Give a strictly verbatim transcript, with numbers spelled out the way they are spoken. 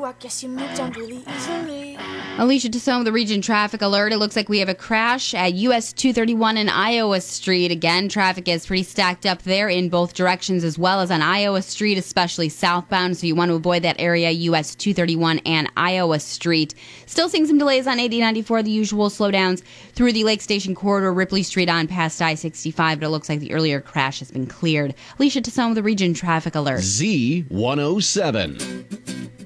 you, I guess you moved on really easily. Alicia Tassone, the region traffic alert. It looks like we have a crash at U S two thirty-one and Iowa Street. Again, traffic is pretty stacked up there in both directions, as well as on Iowa Street, especially southbound. So you want to avoid that area, U S two thirty-one and Iowa Street. Still seeing some delays on eighty ninety-four, the usual slowdowns through the Lake Station corridor, Ripley Street on past I sixty-five, but it looks like the earlier crash has been cleared. Alicia Tassone, the region traffic alert. Z one oh seven.